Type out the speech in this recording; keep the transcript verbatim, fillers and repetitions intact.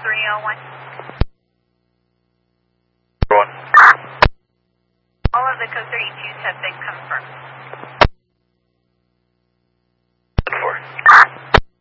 three oh one. One. All of the code thirty-twos have been confirmed.